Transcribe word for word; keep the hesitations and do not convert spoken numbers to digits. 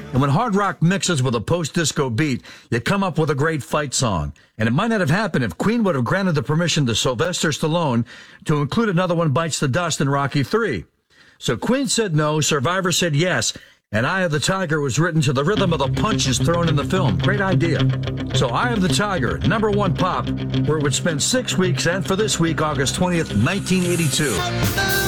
And when hard rock mixes with a post-disco beat, you come up with a great fight song. And it might not have happened if Queen would have granted the permission to Sylvester Stallone to include Another One Bites the Dust in Rocky three. So Queen said no, Survivor said yes, and Eye of the Tiger was written to the rhythm of the punches thrown in the film. Great idea. So Eye of the Tiger, number one pop, where it would spend six weeks, and for this week, August twentieth, nineteen eighty-two.